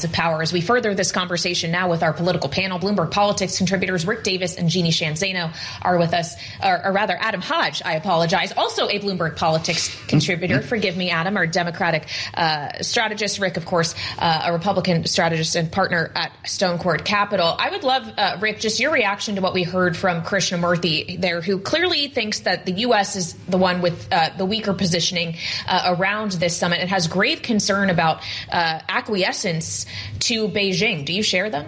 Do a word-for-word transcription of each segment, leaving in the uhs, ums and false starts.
Balance of Power as we further this conversation now with our political panel. Bloomberg Politics contributors Rick Davis and Jeannie Sheehan Zaino are with us, or, or rather Adam Hodge, I apologize, also a Bloomberg Politics contributor. Mm-hmm. Forgive me, Adam, our Democratic uh, strategist. Rick, of course, uh, a Republican strategist and partner at Stone Court Capital. I would love, uh, Rick, just your reaction to what we heard from Krishnamurthy there, who clearly thinks that the U S is the one with uh, the weaker positioning uh, around this summit and has grave concern about uh, acquiescence to Beijing. Do you share them?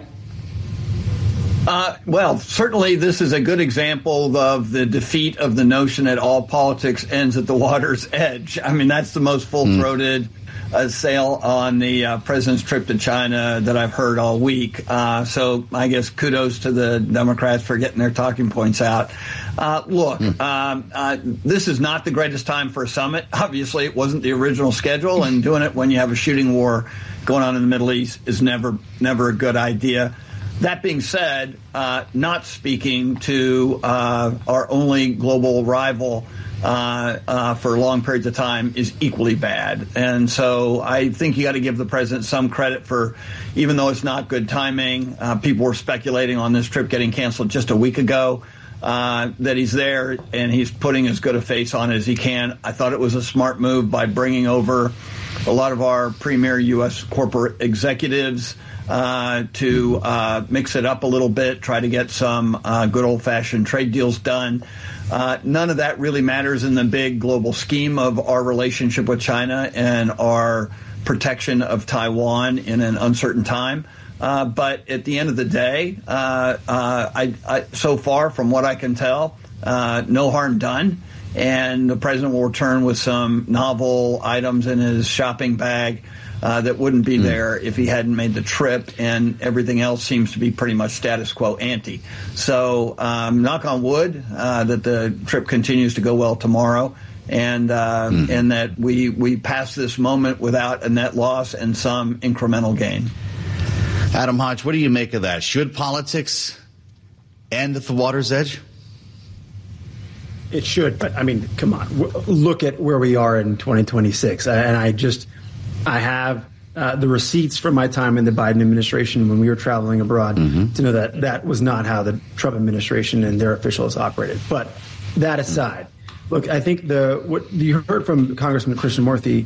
Uh, well, certainly this is a good example of the defeat of the notion that all politics ends at the water's edge. I mean, that's the most full-throated mm. uh, sale on the uh, president's trip to China that I've heard all week. Uh, so I guess kudos to the Democrats for getting their talking points out. Uh, look, mm. um, uh, this is not the greatest time for a summit. Obviously, it wasn't the original schedule, and doing it when you have a shooting war going on in the Middle East is never, never a good idea. That being said, uh, not speaking to uh, our only global rival uh, uh, for long periods of time is equally bad. And so I think you got to give the president some credit for, even though it's not good timing, uh, people were speculating on this trip getting canceled just a week ago, uh, that he's there and he's putting as good a face on as he can. I thought it was a smart move by bringing over a lot of our premier U S corporate executives Uh, to uh, mix it up a little bit, try to get some uh, good old-fashioned trade deals done. Uh, none of that really matters in the big global scheme of our relationship with China and our protection of Taiwan in an uncertain time. Uh, but at the end of the day, uh, uh, I, I, so far, from what I can tell, uh, no harm done. And the president will return with some novel items in his shopping bag Uh, that wouldn't be there if he hadn't made the trip, and everything else seems to be pretty much status quo ante. So um, knock on wood uh, that the trip continues to go well tomorrow, and uh, mm. and that we, we pass this moment without a net loss and some incremental gain. Adam Hodge, what do you make of that? Should politics end at the water's edge? It should, but I mean, come on. Look at where we are in twenty twenty-six, and I just... I have uh, the receipts from my time in the Biden administration when we were traveling abroad mm-hmm. to know that that was not how the Trump administration and their officials operated. But that aside, look, I think the what you heard from Congressman Krishnamurthy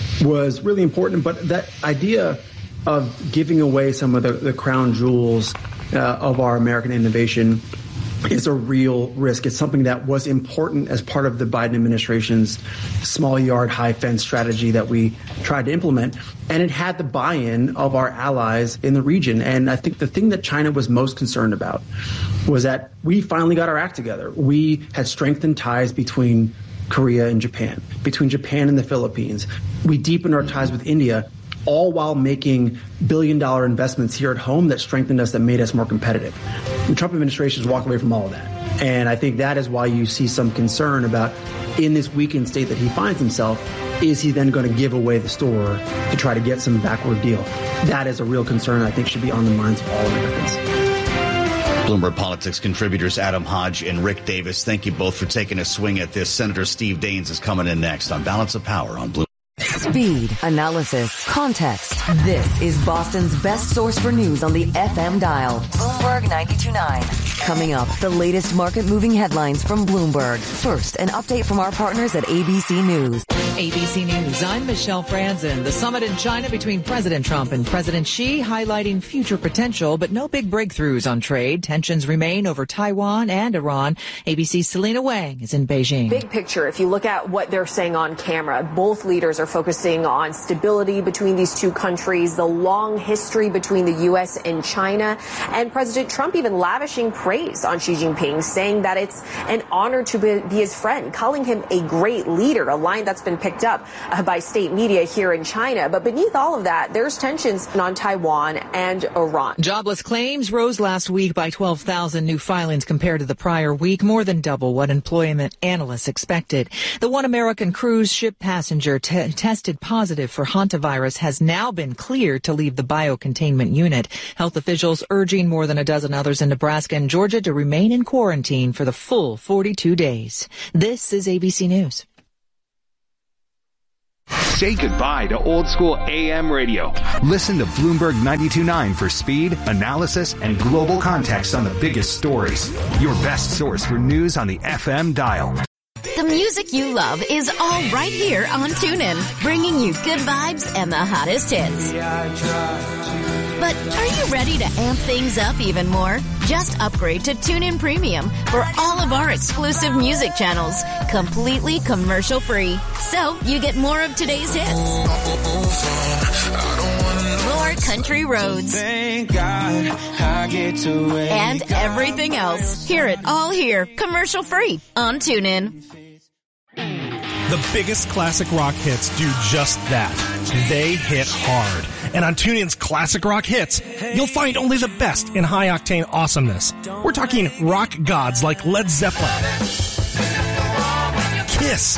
was really important. But that idea of giving away some of the, the crown jewels uh, of our American innovation is a real risk. It's something that was important as part of the Biden administration's small yard, high fence strategy that we tried to implement. And it had the buy-in of our allies in the region. And I think the thing that China was most concerned about was that we finally got our act together. We had strengthened ties between Korea and Japan, between Japan and the Philippines. We deepened our ties with India, all while making billion-dollar investments here at home that strengthened us, that made us more competitive. The Trump administration has walked away from all of that. And I think that is why you see some concern about, in this weakened state that he finds himself, is he then going to give away the store to try to get some backward deal? That is a real concern I think should be on the minds of all Americans. Bloomberg Politics contributors Adam Hodge and Rick Davis, thank you both for taking a swing at this. Senator Steve Daines is coming in next on Balance of Power on Bloomberg. Speed, analysis, context. This is Boston's best source for news on the F M dial. Bloomberg ninety-two point nine. Coming up, the latest market-moving headlines from Bloomberg. First, an update from our partners at A B C News. A B C News, I'm Michelle Franzen. The summit in China between President Trump and President Xi highlighting future potential, but no big breakthroughs on trade. Tensions remain over Taiwan and Iran. A B C's Selena Wang is in Beijing. Big picture, if you look at what they're saying on camera, both leaders are focusing on stability between these two countries, the long history between the U S and China, and President Trump even lavishing praise on Xi Jinping, saying that it's an honor to be, be his friend, calling him a great leader, a line that's been picked up uh, by state media here in China. But beneath all of that, there's tensions on Taiwan and Iran. Jobless claims rose last week by twelve thousand new filings compared to the prior week, more than double what employment analysts expected. The one American cruise ship passenger t- tested positive for hantavirus has now been cleared to leave the biocontainment unit. Health officials urging more than a dozen others in Nebraska and Georgia to remain in quarantine for the full forty-two days. This is A B C News. Say goodbye to old school A M radio. Listen to Bloomberg ninety-two point nine for speed, analysis, and global context on the biggest stories. Your best source for news on the F M dial. The music you love is all right here on TuneIn, bringing you good vibes and the hottest hits. But are you ready to amp things up even more? Just upgrade to TuneIn Premium for all of our exclusive music channels, completely commercial free. So you get more of today's hits, more country roads, Thank God I get to and everything else. Hear it all here, commercial free on TuneIn. The biggest classic rock hits do just that. They hit hard. And on TuneIn's Classic Rock Hits, you'll find only the best in high-octane awesomeness. We're talking rock gods like Led Zeppelin, Kiss,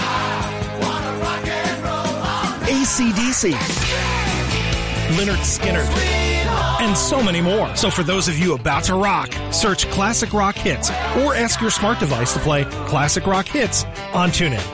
A C D C, Lynyrd Skynyrd, and so many more. So for those of you about to rock, search Classic Rock Hits or ask your smart device to play Classic Rock Hits on TuneIn.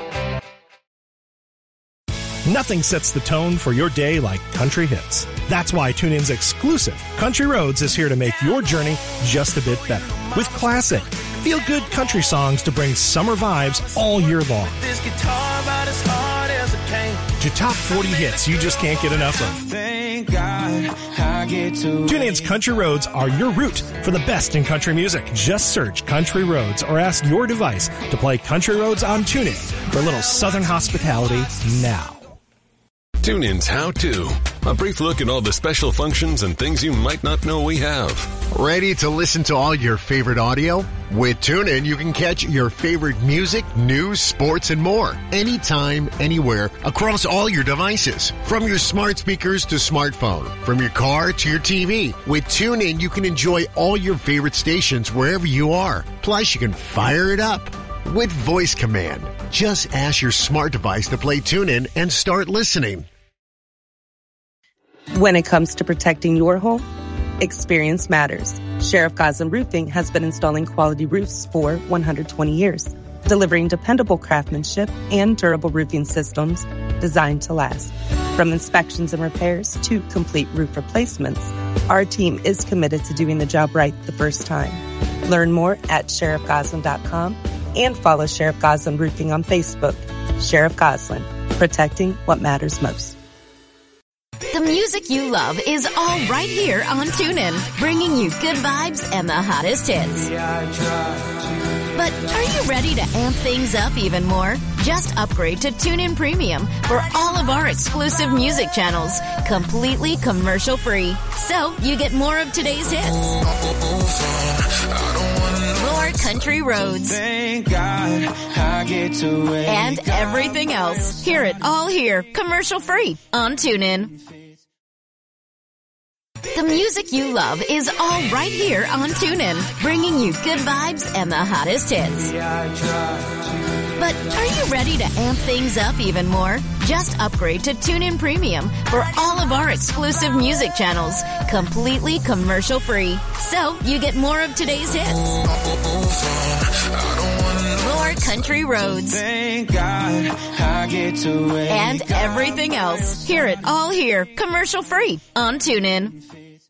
Nothing sets the tone for your day like country hits. That's why TuneIn's exclusive Country Roads is here to make your journey just a bit better. With classic, feel-good country songs to bring summer vibes all year long. This guitar about as hard as it came. To top forty hits you just can't get enough of. Thank God I get to TuneIn's Country Roads are your route for the best in country music. Just search Country Roads or ask your device to play Country Roads on TuneIn for a little southern hospitality now. TuneIn's How To. A brief look at all the special functions and things you might not know we have. Ready to listen to all your favorite audio? With TuneIn, you can catch your favorite music, news, sports, and more. Anytime, anywhere, across all your devices. From your smart speakers to smartphone. From your car to your T V. With TuneIn, you can enjoy all your favorite stations wherever you are. Plus, you can fire it up with voice command. Just ask your smart device to play TuneIn and start listening. When it comes to protecting your home, experience matters. Sheriff Goslin Roofing has been installing quality roofs for one hundred twenty years, delivering dependable craftsmanship and durable roofing systems designed to last. From inspections and repairs to complete roof replacements, our team is committed to doing the job right the first time. Learn more at sheriff goslin dot com and follow Sheriff Goslin Roofing on Facebook. Sheriff Goslin, protecting what matters most. The music you love is all right here on TuneIn, bringing you good vibes and the hottest hits. But are you ready to amp things up even more? Just upgrade to TuneIn Premium for all of our exclusive music channels, completely commercial free. So you get more of today's hits, more country roads, Thank God I get to and everything else. Hear it all here, commercial free on TuneIn. The music you love is all right here on TuneIn, bringing you good vibes and the hottest hits. But are you ready to amp things up even more? Just upgrade to TuneIn Premium for all of our exclusive music channels, completely commercial free. So you get more of today's hits, more country roads, Thank God I get to and everything else. Hear it all here, commercial free on TuneIn.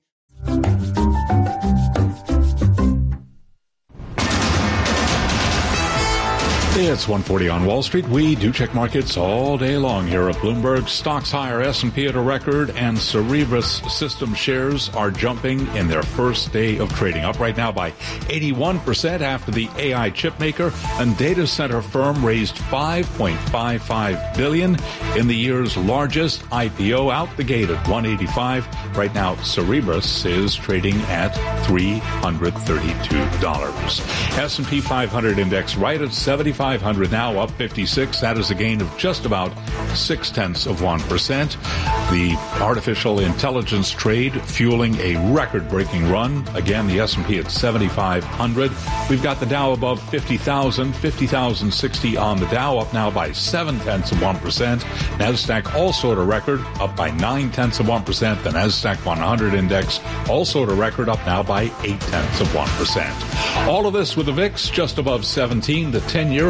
It's one forty on Wall Street. We do check markets all day long here at Bloomberg. Stocks higher, S and P at a record, and Cerebras System shares are jumping in their first day of trading, up right now by eighty-one percent after the A I chip maker and data center firm raised five point five five billion dollars in the year's largest I P O, out the gate at one eighty-five. Right now, Cerebras is trading at three hundred thirty-two dollars. S and P five hundred index right at seventy-five hundred now, up fifty-six. That is a gain of just about six tenths of one percent. The artificial intelligence trade fueling a record-breaking run. Again, the S and P at seventy-five hundred. We've got the Dow above fifty thousand, fifty thousand sixty on the Dow, up now by seven tenths of one percent. NASDAQ also at a record, up by nine tenths of one percent. The NASDAQ one hundred index also at a record, up now by eight tenths of one percent. All of this with the V I X just above seventeen. The ten-year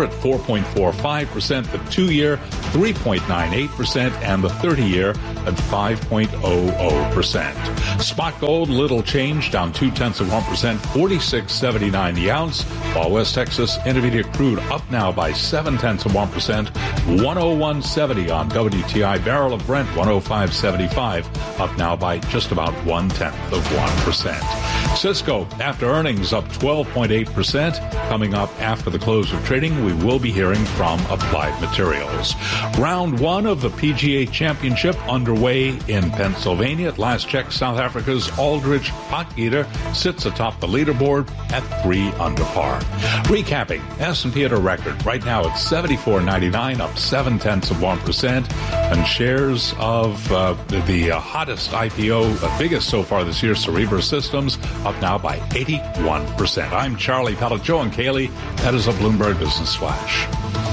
at four point four five percent, the two-year three point nine eight percent, and the thirty-year at five point zero zero percent. Spot gold, little change, down two-tenths of one percent, forty-six seventy-nine the ounce, while West Texas Intermediate crude up now by seven-tenths of one percent, one oh one seventy on W T I. Barrel of Brent, one oh five seventy-five, up now by just about one-tenth of one percent. Cisco, after earnings, up twelve point eight percent. Coming up after the close of trading, we will be hearing from Applied Materials. Round one of the P G A Championship underway in Pennsylvania. At last check, South Africa's Aldridge Potgieter sits atop the leaderboard at three under par. Recapping, S and P at a record. Right now it's seventy-four ninety-nine, up seven-tenths of one percent. And shares of uh, the, the uh, hottest I P O, uh, biggest so far this year, Cerebras Systems, up now by eighty-one percent. I'm Charlie Pellet. Joe and Kaylee, that is a Bloomberg Business Flash.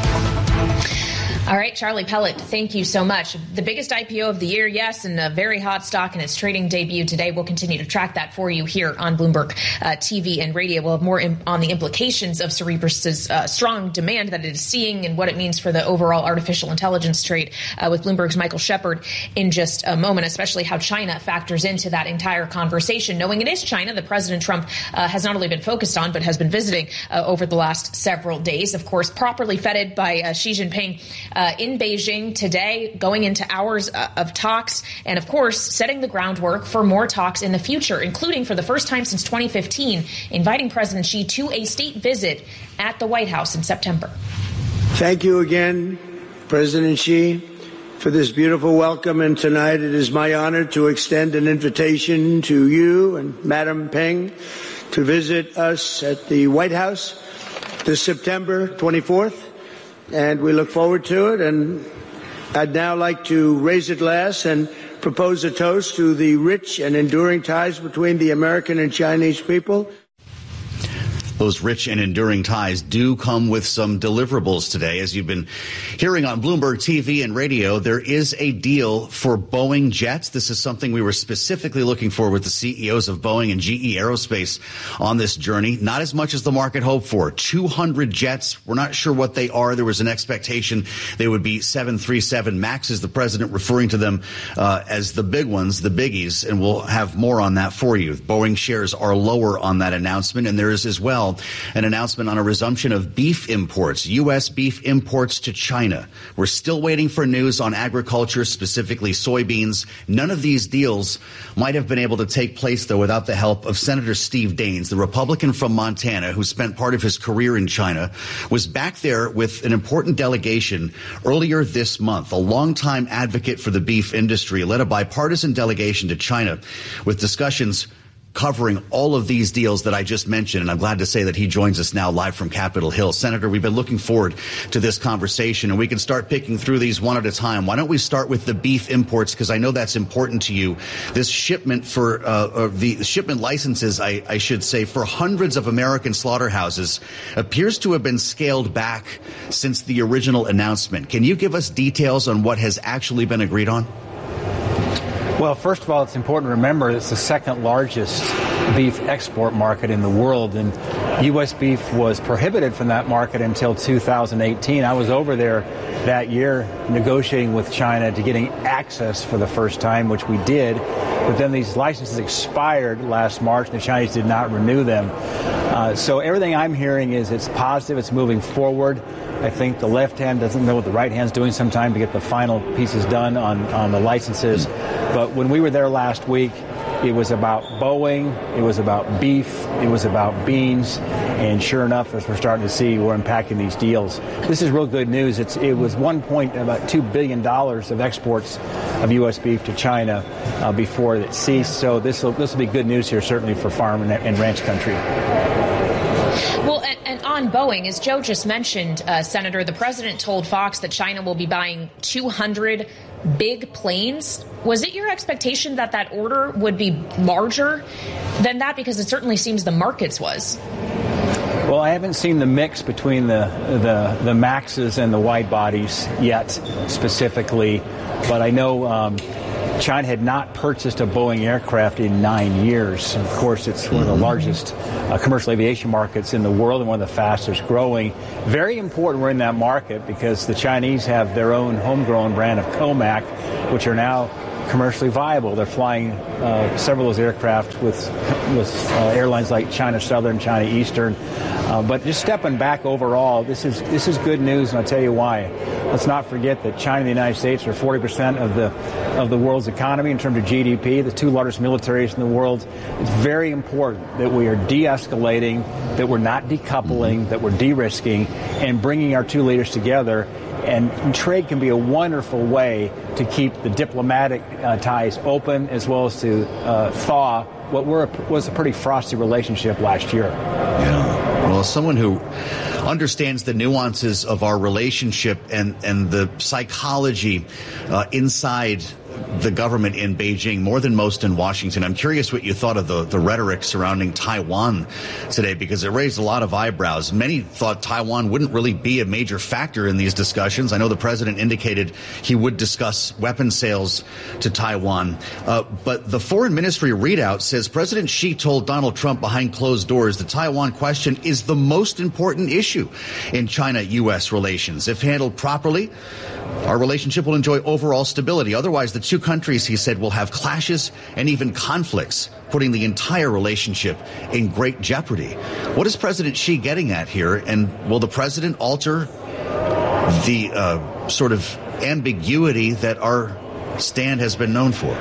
All right, Charlie Pellet, thank you so much. The biggest I P O of the year, yes, and a very hot stock in its trading debut today. We'll continue to track that for you here on Bloomberg uh, T V and radio. We'll have more in, on the implications of Cerebras's uh, strong demand that it is seeing and what it means for the overall artificial intelligence trade uh, with Bloomberg's Michael Shepard in just a moment, especially how China factors into that entire conversation. Knowing it is China that President Trump uh, has not only been focused on, but has been visiting uh, over the last several days. Of course, properly feted by uh, Xi Jinping Uh, in Beijing today, going into hours uh, of talks, and of course, setting the groundwork for more talks in the future, including for the first time since twenty fifteen, inviting President Xi to a state visit at the White House in September. Thank you again, President Xi, for this beautiful welcome. And tonight it is my honor to extend an invitation to you and Madam Peng to visit us at the White House this September twenty-fourth. And we look forward to it. And I'd now like to raise a glass and propose a toast to the rich and enduring ties between the American and Chinese people. Those rich and enduring ties do come with some deliverables today. As you've been hearing on Bloomberg T V and radio, there is a deal for Boeing jets. This is something we were specifically looking for with the C E Os of Boeing and G E Aerospace on this journey. Not as much as the market hoped for. two hundred jets. We're not sure what they are. There was an expectation they would be seven thirty-seven Maxes, the president referring to them uh, as the big ones, the biggies, and we'll have more on that for you. Boeing shares are lower on that announcement, and there is as well an announcement on a resumption of beef imports, U S beef imports to China. We're still waiting for news on agriculture, specifically soybeans. None of these deals might have been able to take place, though, without the help of Senator Steve Daines, the Republican from Montana who spent part of his career in China, was back there with an important delegation earlier this month. A longtime advocate for the beef industry led a bipartisan delegation to China with discussions covering all of these deals that I just mentioned. And I'm glad to say that he joins us now live from Capitol Hill. Senator, we've been looking forward to this conversation, and we can start picking through these one at a time. Why don't we start with the beef imports, because I know that's important to you. This shipment for uh, or the shipment licenses, I, I should say, for hundreds of American slaughterhouses appears to have been scaled back since the original announcement. Can you give us details on what has actually been agreed on? Well, first of all, it's important to remember it's the second largest beef export market in the world, and U S beef was prohibited from that market until two thousand eighteen. I was over there that year negotiating with China to getting access for the first time, which we did, but then these licenses expired last March, and the Chinese did not renew them. Uh, so everything I'm hearing is it's positive, it's moving forward. I think the left hand doesn't know what the right hand's doing sometime to get the final pieces done on, on the licenses. But when we were there last week, it was about Boeing, it was about beef, it was about beans, and sure enough, as we're starting to see, we're unpacking these deals. This is real good news. It's it was one point about two billion dollars of exports of U S beef to China uh, before it ceased. So this will this will be good news here, certainly for farm and, and ranch country. Well, and, and on Boeing, as Joe just mentioned, uh, Senator, the president told Fox that China will be buying two hundred big planes. Was it your expectation that that order would be larger than that? Because it certainly seems the market's was. Well, I haven't seen the mix between the, the, the Maxes and the wide bodies yet, specifically. But I know um, China had not purchased a Boeing aircraft in nine years. And of course, it's one of the largest uh, commercial aviation markets in the world and one of the fastest growing. Very important we're in that market because the Chinese have their own homegrown brand of Comac, which are now commercially viable. They're flying uh, several of those aircraft with with uh, airlines like China Southern, China Eastern. Uh, but just stepping back overall, this is this is good news, and I'll tell you why. Let's not forget that China and the United States are forty percent of the of the world's economy in terms of G D P, the two largest militaries in the world. It's very important that we are de-escalating, that we're not decoupling, that we're de-risking, and bringing our two leaders together. And trade can be a wonderful way to keep the diplomatic uh, ties open, as well as to uh, thaw what were a, was a pretty frosty relationship last year. Yeah. Well, as someone who understands the nuances of our relationship and, and the psychology uh, inside the government in Beijing, more than most in Washington, I'm curious what you thought of the, the rhetoric surrounding Taiwan today, because it raised a lot of eyebrows. Many thought Taiwan wouldn't really be a major factor in these discussions. I know the president indicated he would discuss weapon sales to Taiwan. Uh, but the foreign ministry readout says President Xi told Donald Trump behind closed doors the Taiwan question is the most important issue in China-U S relations. If handled properly, our relationship will enjoy overall stability. Otherwise, the two countries, he said, will have clashes and even conflicts, putting the entire relationship in great jeopardy. What is President Xi getting at here? And will the president alter the uh, sort of ambiguity that our stand has been known for?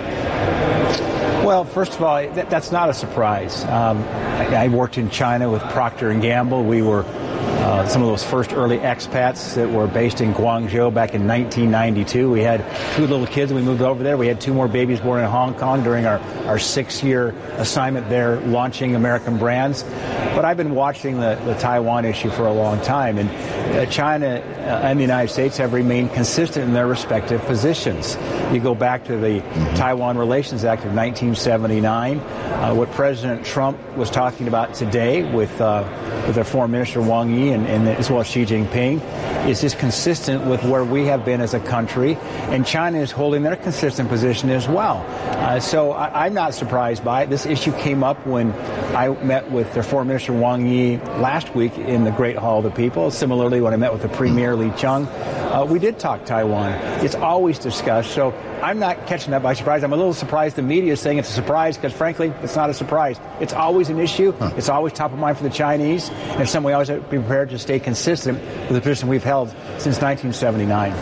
Well, first of all, that, that's not a surprise. Um, I, I worked in China with Procter and Gamble. We were Uh, some of those first early expats that were based in Guangzhou back in nineteen ninety-two. We had two little kids and we moved over there. We had two more babies born in Hong Kong during our, our six-year assignment there launching American brands. But I've been watching the, the Taiwan issue for a long time, and uh, China uh, and the United States have remained consistent in their respective positions. You go back to the mm-hmm. Taiwan Relations Act of nineteen seventy-nine, uh, what President Trump was talking about today with, uh, with their Foreign Minister Wang Yi and, and as well as Xi Jinping is just consistent with where we have been as a country, and China is holding their consistent position as well. Uh, so I, I'm not surprised by it. This issue came up when I met with their Foreign Minister Wang Yi last week in the Great Hall of the People. Similarly, when I met with the Premier Li Qiang, uh, we did talk Taiwan. It's always discussed, so I'm not catching that by surprise. I'm a little surprised the media is saying it's a surprise because, frankly, it's not a surprise. It's always an issue. Huh. It's always top of mind for the Chinese. And in some way, always have to be prepared to stay consistent with the position we've held since nineteen seventy-nine.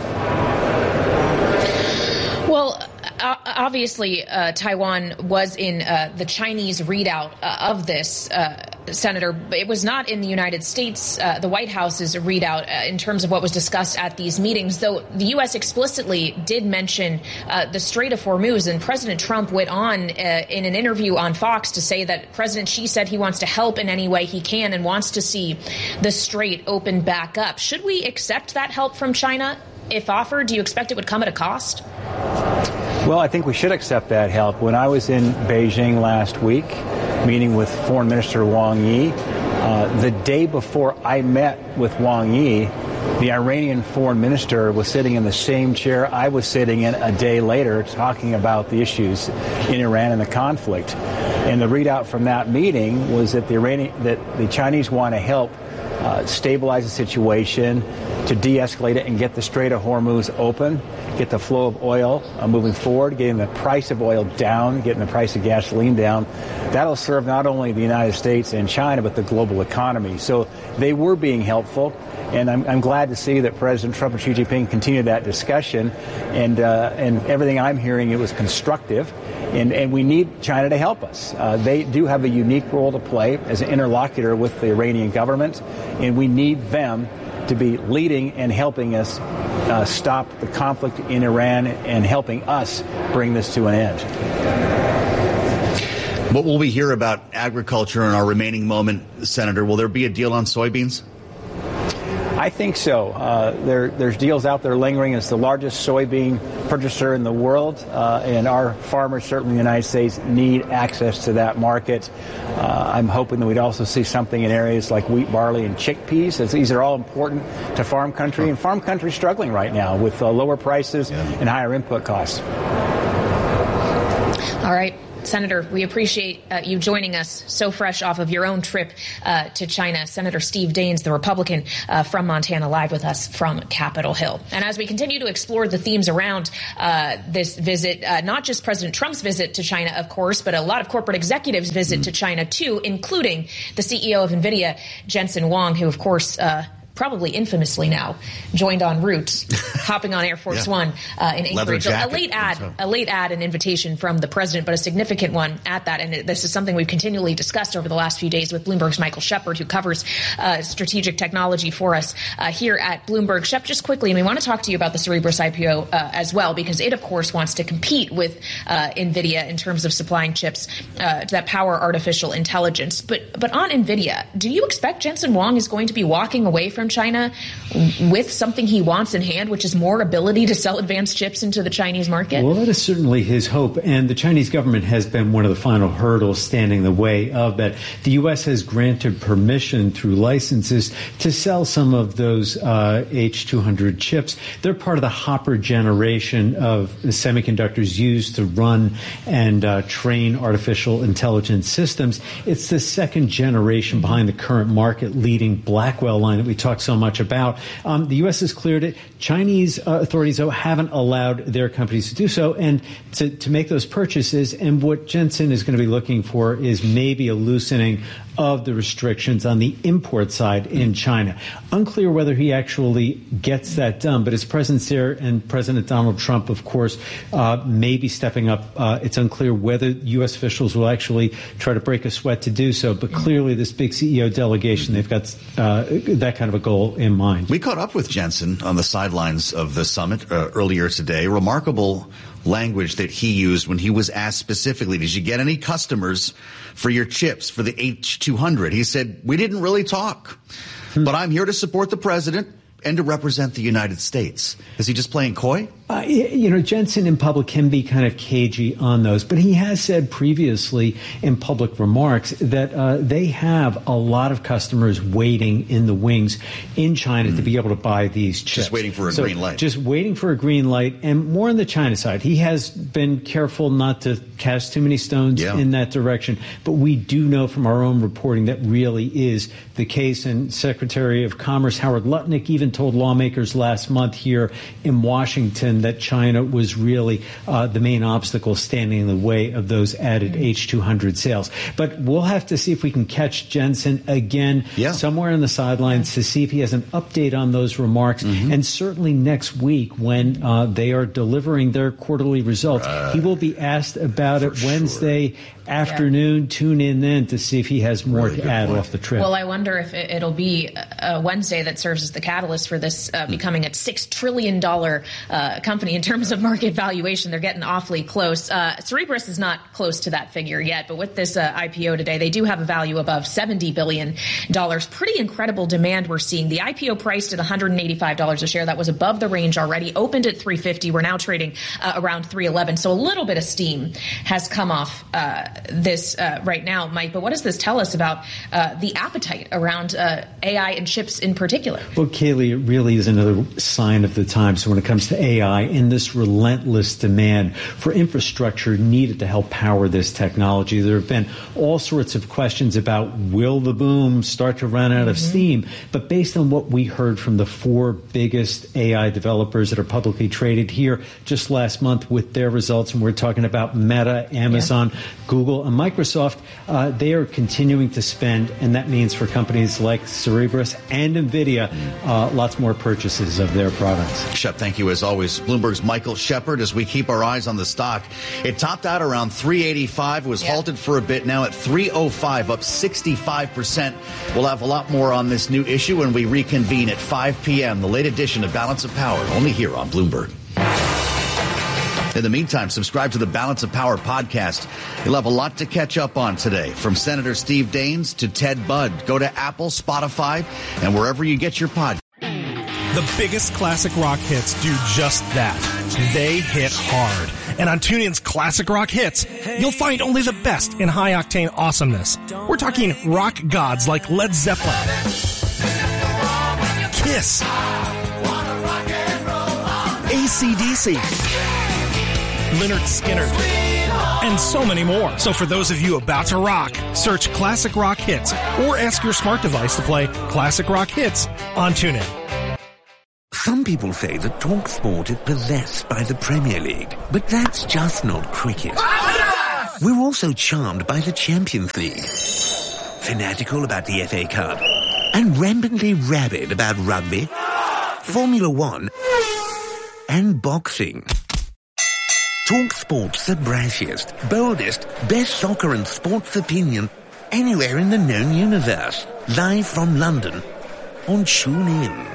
Well, uh, obviously, uh, Taiwan was in uh, the Chinese readout uh, of this, uh, Senator. It was not in the United States, uh, the White House's readout uh, in terms of what was discussed at these meetings, though the U S explicitly did mention uh, the Strait of Hormuz. And President Trump went on uh, in an interview on Fox to say that President Xi said he wants to help in any way he can and wants to see the strait open back up. Should we accept that help from China? If offered, do you expect it would come at a cost? Well, I think we should accept that help. When I was in Beijing last week, meeting with Foreign Minister Wang Yi, uh, the day before I met with Wang Yi, the Iranian foreign minister was sitting in the same chair I was sitting in a day later talking about the issues in Iran and the conflict. And the readout from that meeting was that the Iranian, that the Chinese want to help uh, stabilize the situation, to de-escalate it and get the Strait of Hormuz open, get the flow of oil uh, moving forward, getting the price of oil down, getting the price of gasoline down. That'll serve not only the United States and China, but the global economy. So they were being helpful, and I'm, I'm glad to see that President Trump and Xi Jinping continue that discussion. And uh, and everything I'm hearing, it was constructive. And, and we need China to help us. Uh, they do have a unique role to play as an interlocutor with the Iranian government, and we need them to be leading and helping us uh, stop the conflict in Iran and helping us bring this to an end. What will we hear about agriculture in our remaining moment, Senator? Will there be a deal on soybeans? I think so. Uh, there, there's deals out there lingering. It's the largest soybean purchaser in the world, uh, and our farmers, certainly in the United States, need access to that market. Uh, I'm hoping that we'd also see something in areas like wheat, barley, and chickpeas, as these are all important to farm country, and farm country is struggling right now with uh, lower prices yeah. and higher input costs. All right. Senator, we appreciate uh, you joining us so fresh off of your own trip uh, to China. Senator Steve Daines, the Republican uh, from Montana, live with us from Capitol Hill. And as we continue to explore the themes around uh, this visit, uh, not just President Trump's visit to China, of course, but a lot of corporate executives visit mm-hmm. to China, too, including the C E O of NVIDIA, Jensen Huang, who, of course, uh, probably infamously now, joined en route, hopping on Air Force yeah. One uh, in Anchorage. A late ad, so. a late ad, an invitation from the president, but a significant one at that. And this is something we've continually discussed over the last few days with Bloomberg's Michael Shepard, who covers uh, strategic technology for us uh, here at Bloomberg. Shep, just quickly, and we want to talk to you about the Cerebras I P O uh, as well, because it, of course, wants to compete with uh, NVIDIA in terms of supplying chips uh, that power artificial intelligence. But but on NVIDIA, do you expect Jensen Huang is going to be walking away from China with something he wants in hand, which is more ability to sell advanced chips into the Chinese market? Well, that is certainly his hope. And the Chinese government has been one of the final hurdles standing in the way of that. The U S has granted permission through licenses to sell some of those uh, H two hundred chips. They're part of the Hopper generation of semiconductors used to run and uh, train artificial intelligence systems. It's the second generation behind the current market-leading Blackwell line that we talked so much about. Um, the U S has cleared it. Chinese uh, authorities, though, haven't allowed their companies to do so and to, to make those purchases. And what Jensen is going to be looking for is maybe a loosening of the restrictions on the import side in China. Unclear whether he actually gets that done, but his presence there and President Donald Trump, of course, uh, may be stepping up. Uh, it's unclear whether U S officials will actually try to break a sweat to do so, but clearly this big C E O delegation, they've got uh, that kind of a goal in mind. We caught up with Jensen on the sidelines of the summit uh, earlier today. Remarkable language that he used when he was asked specifically, did you get any customers for your chips for the H two hundred? He said, we didn't really talk, hmm. but I'm here to support the president and to represent the United States. Is he just playing coy? Uh, you know, Jensen in public can be kind of cagey on those, but he has said previously in public remarks that uh, they have a lot of customers waiting in the wings in China mm. to be able to buy these chips. Just waiting for a so green light. Just waiting for a green light, and more on the China side. He has been careful not to cast too many stones yeah. in that direction, but we do know from our own reporting that really is the case. And Secretary of Commerce Howard Lutnick even told lawmakers last month here in Washington that China was really uh, the main obstacle standing in the way of those added H two hundred sales. But we'll have to see if we can catch Jensen again yeah. somewhere on the sidelines to see if he has an update on those remarks. Mm-hmm. And certainly next week when uh, they are delivering their quarterly results, right. he will be asked about For it Wednesday sure. afternoon. Yeah. Tune in then to see if he has more really to add point. off the trip. Well, I wonder if it'll be a Wednesday that serves as the catalyst for this uh, becoming a six trillion dollars uh, company in terms of market valuation. They're getting awfully close. Uh, Cerebras is not close to that figure yet, but with this uh, I P O today, they do have a value above seventy billion dollars. Pretty incredible demand we're seeing. The I P O priced at one hundred eighty-five dollars a share. That was above the range already. Opened at three fifty. We're now trading uh, around three eleven. So a little bit of steam has come off uh, this uh, right now, Mike. But what does this tell us about uh, the appetite around uh, A I and chips in particular? Well, Kaylee, it really is another sign of the times when it comes to A I and this relentless demand for infrastructure needed to help power this technology. There have been all sorts of questions about will the boom start to run out mm-hmm. of steam? But based on what we heard from the four biggest A I developers that are publicly traded here just last month with their results, and we're talking about Meta, Amazon, yeah. Google, and Microsoft, uh, they are continuing to spend, and that means for companies like Cerebras and NVIDIA, uh, lots more purchases of their products. Shep, thank you as always. Bloomberg's Michael Shepard, as we keep our eyes on the stock. It topped out around three eighty-five, was yeah. halted for a bit, now at three oh five, up sixty-five percent. We'll have a lot more on this new issue when we reconvene at five p.m., the late edition of Balance of Power, only here on Bloomberg. In the meantime, subscribe to the Balance of Power podcast. You'll have a lot to catch up on today. From Senator Steve Daines to Ted Budd. Go to Apple, Spotify, and wherever you get your podcast. The biggest classic rock hits do just that. They hit hard. And on TuneIn's Classic Rock Hits, you'll find only the best in high-octane awesomeness. We're talking rock gods like Led Zeppelin, Kiss, A C D C, Lynyrd Skynyrd, and so many more. So for those of you about to rock, search Classic Rock Hits or ask your smart device to play Classic Rock Hits on TuneIn. Some people say that TalkSport is possessed by the Premier League, but that's just not cricket. We're also charmed by the Champions League, fanatical about the F A Cup, and rampantly rabid about rugby, Formula One, and boxing. TalkSport's the brashiest, boldest, best soccer and sports opinion anywhere in the known universe. Live from London on TuneIn.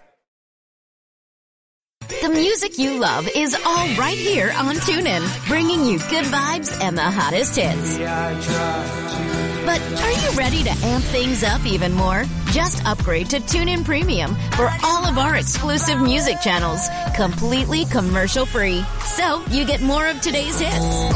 The music you love is all right here on TuneIn, bringing you good vibes and the hottest hits. But are you ready to amp things up even more? Just upgrade to TuneIn Premium for all of our exclusive music channels, completely commercial-free. So you get more of today's hits,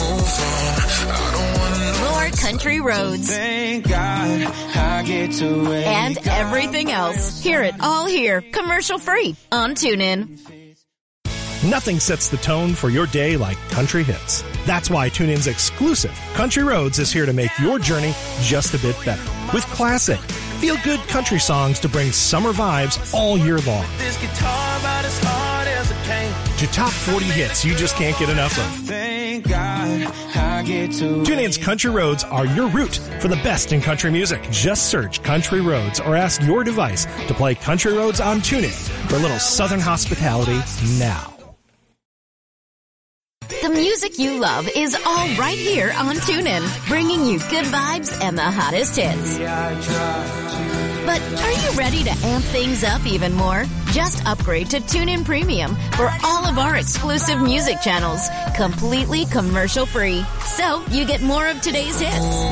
more country roads, Thank God I get to wake and everything else. Hear it all here, commercial-free on TuneIn. Nothing sets the tone for your day like country hits. That's why TuneIn's exclusive Country Roads is here to make your journey just a bit better. With classic, feel-good country songs to bring summer vibes all year long. This guitar about as hard as it can. To top forty hits you just can't get enough of. Thank God I get to TuneIn's Country Roads are your route for the best in country music. Just search Country Roads or ask your device to play Country Roads on TuneIn for a little southern hospitality now. The music you love is all right here on TuneIn, bringing you good vibes and the hottest hits. But are you ready to amp things up even more? Just upgrade to TuneIn Premium for all of our exclusive music channels, completely commercial-free. So you get more of today's hits,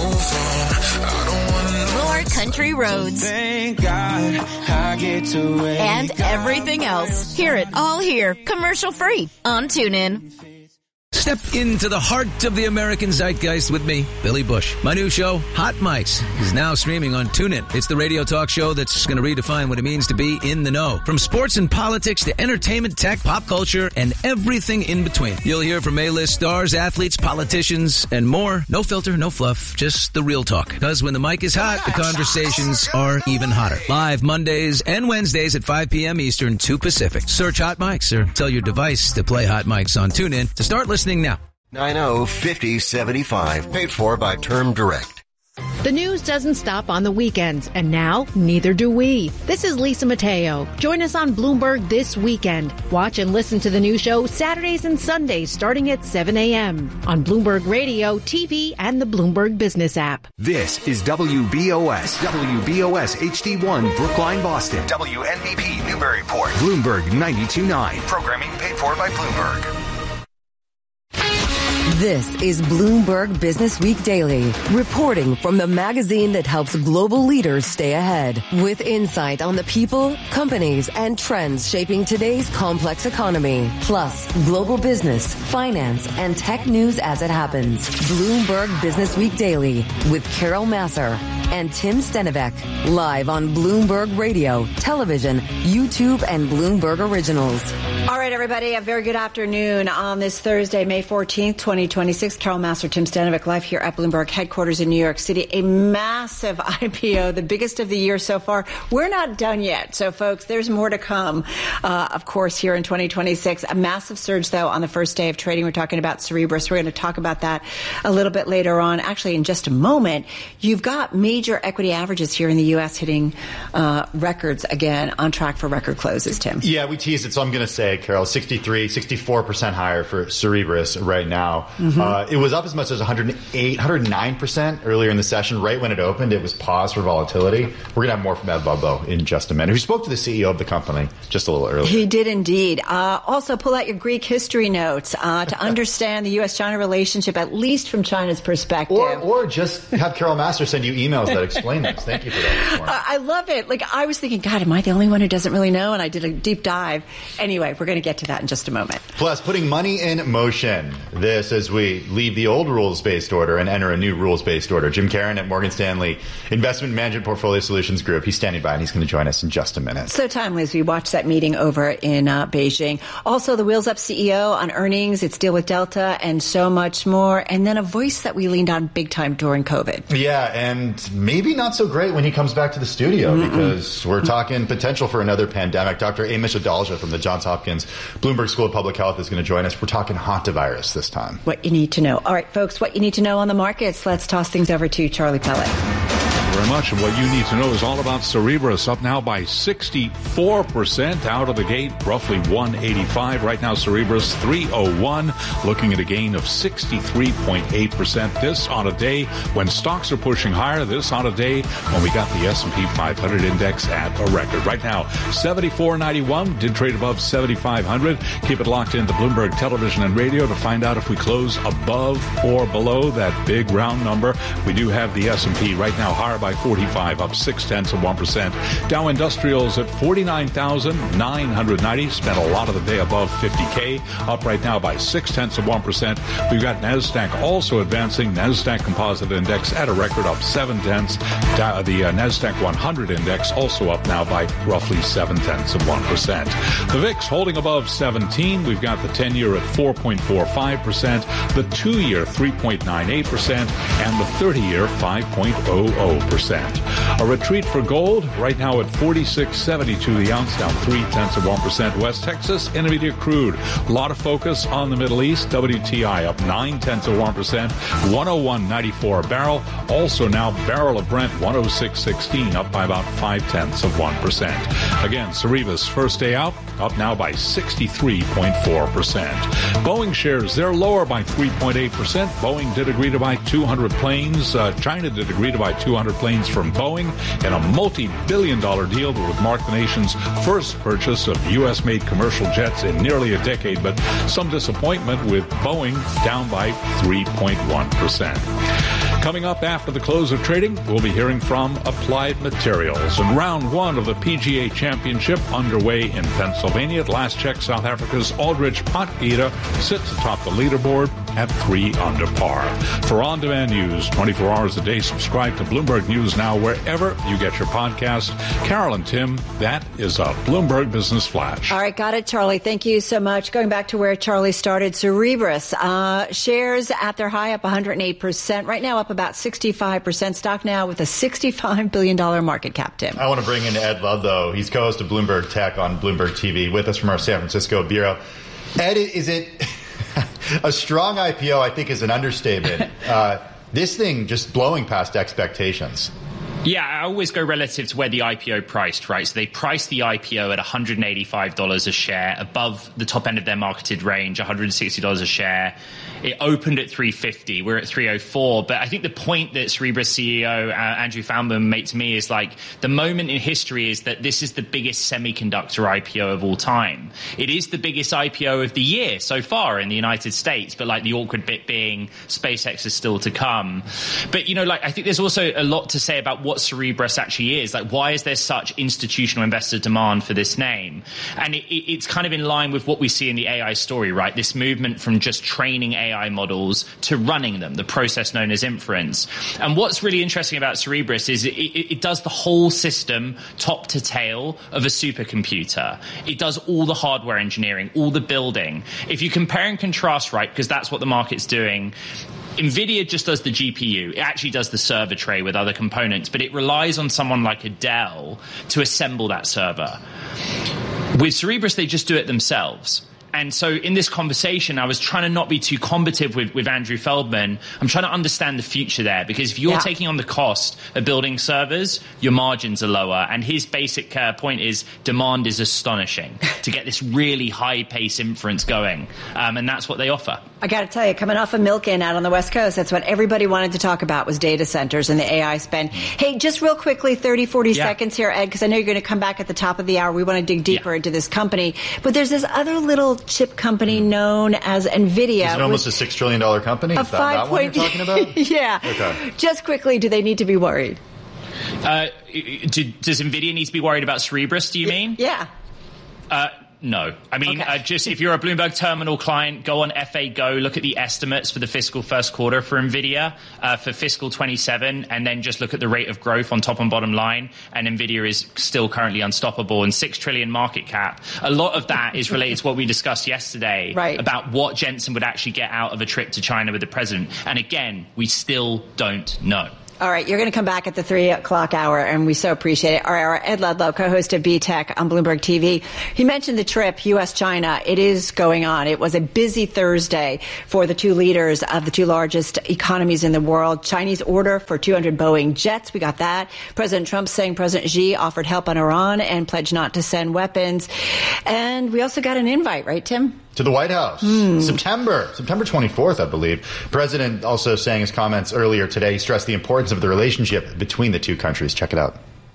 more country roads, Thank God I get to wake and everything else. Hear it all here, commercial-free on TuneIn. Step into the heart of the American zeitgeist with me, Billy Bush. My new show, Hot Mics, is now streaming on TuneIn. It's the radio talk show that's going to redefine what it means to be in the know. From sports and politics to entertainment, tech, pop culture, and everything in between. You'll hear from A-list stars, athletes, politicians, and more. No filter, no fluff, just the real talk. Because when the mic is hot, the conversations are even hotter. Live Mondays and Wednesdays at five p.m. Eastern, two Pacific. Search Hot Mics or tell your device to play Hot Mics on TuneIn to start listening now. nine oh, fifty seventy-five. Paid for by Term Direct. The news doesn't stop on the weekends, and now neither do we. This is Lisa Mateo. Join us on Bloomberg this weekend. Watch and listen to the new show Saturdays and Sundays starting at seven a.m. on Bloomberg Radio, T V, and the Bloomberg Business app. This is W B O S, W B O S H D one, Brookline, Boston. W N B P, Newburyport. Bloomberg ninety-two point nine. Programming paid for by Bloomberg. This is Bloomberg Business Week Daily, reporting from the magazine that helps global leaders stay ahead, with insight on the people, companies, and trends shaping today's complex economy, plus global business, finance, and tech news as it happens. Bloomberg Business Week Daily with Carol Masser and Tim Stenivek, live on Bloomberg Radio, television, YouTube, and Bloomberg Originals. All right, everybody, a very good afternoon on this Thursday, May fourteenth, twenty twenty-six. Carol Masser, Tim Stenivek, live here at Bloomberg headquarters in New York City. A massive I P O, the biggest of the year so far. We're not done yet. So, folks, there's more to come, uh, of course, here in twenty twenty-six. A massive surge, though, on the first day of trading. We're talking about Cerebras. We're going to talk about that a little bit later on. Actually, in just a moment, you've got major equity averages here in the U S hitting uh, records again, on track for record closes, Tim. Yeah, we teased it, so I'm going to say, Carol, sixty-three, sixty-four percent higher for Cerebras right now. Mm-hmm. Uh, it was up as much as one hundred eight, one hundred nine percent earlier in the session. Right when it opened, it was paused for volatility. We're going to have more from Ed Ludlow in just a minute, who spoke to the C E O of the company just a little earlier. He did indeed. Uh, also, pull out your Greek history notes uh, to understand the U S China relationship, at least from China's perspective. Or, or just have Carol Masser send you emails that explain this. Thank you for that. Uh, I love it. Like, I was thinking, God, am I the only one who doesn't really know? And I did a deep dive. Anyway, we're going to get to that in just a moment. Plus, putting money in motion. This as we leave the old rules-based order and enter a new rules-based order. Jim Caron at Morgan Stanley Investment Management Portfolio Solutions Group. He's standing by and he's going to join us in just a minute. So timely as we watch that meeting over in uh, Beijing. Also, the Wheels Up C E O on earnings, its deal with Delta, and so much more. And then a voice that we leaned on big time during COVID. Yeah, and maybe not so great when he comes back to the studio Mm-mm. because we're talking potential for another pandemic. Doctor Amish Adalja from the Johns Hopkins Bloomberg School of Public Health is going to join us. We're talking hantavirus this time. What you need to know. All right, folks, what you need to know on the markets. Let's toss things over to Charlie Pellet. Very much. And what you need to know is all about Cerebras, up now by sixty-four percent out of the gate, roughly one eighty-five. Right now, Cerebras three oh one, looking at a gain of sixty-three point eight percent. This on a day when stocks are pushing higher. This on a day when we got the S and P five hundred index at a record. Right now, seventy-four ninety-one, did trade above seventy-five hundred. Keep it locked into Bloomberg Television and Radio to find out if we close above or below that big round number. We do have the S and P right now higher by forty-five, up six tenths of one percent. Dow Industrials at forty-nine thousand nine hundred ninety. Spent a lot of the day above fifty K, up right now by six tenths of one percent. We've got NASDAQ also advancing. NASDAQ Composite Index at a record, up seven tenths. Dow, the uh, NASDAQ one hundred Index also up now by roughly seven tenths of one percent. The V I X holding above seventeen. We've got the ten-year at four point four five percent, the two-year three point nine eight percent, and the thirty-year five point zero zero percent. A retreat for gold right now at forty-six seventy-two the ounce, down three tenths of one percent. West Texas Intermediate crude, a lot of focus on the Middle East. W T I up nine tenths of one percent, one oh one ninety-four a barrel. Also now barrel of Brent one oh six sixteen, up by about five tenths of one percent. Again, Cerebras first day out, up now by sixty-three point four percent. Boeing shares, they're lower by three point eight percent. Boeing did agree to buy two hundred planes. Uh, China did agree to buy two hundred planes from Boeing in a multi-billion dollar deal that would mark the nation's first purchase of U S-made commercial jets in nearly a decade, but some disappointment with Boeing down by three point one percent. Coming up after the close of trading, we'll be hearing from Applied Materials. And round one of the P G A Championship underway in Pennsylvania. At last check, South Africa's Aldrich Potgieter sits atop the leaderboard at three under par. For on-demand news, twenty-four hours a day, subscribe to Bloomberg News Now wherever you get your podcasts. Carol and Tim, that is a Bloomberg Business Flash. All right, got it, Charlie. Thank you so much. Going back to where Charlie started, Cerebras, uh, shares at their high up one hundred eight percent. Right now up about sixty-five percent. Stock now with a sixty-five billion dollars market cap, Tim. I want to bring in Ed Ludlow. He's co-host of Bloomberg Tech on Bloomberg T V with us from our San Francisco bureau. Ed, is it a strong I P O? I think is an understatement. Uh, this thing just blowing past expectations. Yeah, I always go relative to where the I P O priced, right? So they priced the I P O at one hundred eighty-five dollars a share, above the top end of their marketed range, one hundred sixty dollars a share. It opened at three fifty. We're at three oh four. But I think the point that Cerebras C E O uh, Andrew Foundman made to me is like the moment in history is that this is the biggest semiconductor I P O of all time. It is the biggest I P O of the year so far in the United States. But like the awkward bit being SpaceX is still to come. But, you know, like I think there's also a lot to say about what Cerebras actually is. Like, why is there such institutional investor demand for this name? And it, it, it's kind of in line with what we see in the A I story, right? This movement from just training A I models to running them, the process known as inference. And what's really interesting about Cerebras is it, it, it does the whole system top to tail of a supercomputer. It does all the hardware engineering, all the building. If you compare and contrast, right, because that's what the market's doing, NVIDIA just does the G P U. It actually does the server tray with other components, but it relies on someone like a Dell to assemble that server. With Cerebras, they just do it themselves. And so in this conversation, I was trying to not be too combative with, with Andrew Feldman. I'm trying to understand the future there, because if you're yeah. taking on the cost of building servers, your margins are lower. And his basic uh, point is demand is astonishing to get this really high-pace inference going. Um, and that's what they offer. I got to tell you, coming off of Milken out on the West Coast, that's what everybody wanted to talk about was data centers and the A I spend. Hey, just real quickly, thirty, forty yeah. seconds here, Ed, because I know you're going to come back at the top of the hour. We want to dig deeper yeah. into this company. But there's this other little chip company known as NVIDIA. Is it almost a six trillion dollars company? A Is that, five that one you're talking about? yeah. Okay. Just quickly, do they need to be worried? Uh, do, does NVIDIA need to be worried about Cerebras, do you mean? Yeah. Uh, no. I mean, Okay. uh, just if you're a Bloomberg Terminal client, go on F A Go, look at the estimates for the fiscal first quarter for NVIDIA uh, for fiscal twenty-seven, and then just look at the rate of growth on top and bottom line. And NVIDIA is still currently unstoppable and six trillion market cap. A lot of that is related to what we discussed yesterday Right. about what Jensen would actually get out of a trip to China with the president. And again, we still don't know. All right, you're going to come back at the three o'clock hour, and we so appreciate it. All right, our Ed Ludlow, co-host of B Tech on Bloomberg T V. He mentioned the trip, U S China. It is going on. It was a busy Thursday for the two leaders of the two largest economies in the world. Chinese order for two hundred Boeing jets. We got that. President Trump saying President Xi offered help on Iran and pledged not to send weapons. And we also got an invite, right, Tim? To the White House. Hmm. September, September twenty-fourth, I believe. President also saying his comments earlier today, he stressed the importance of the relationship between the two countries. Check it out.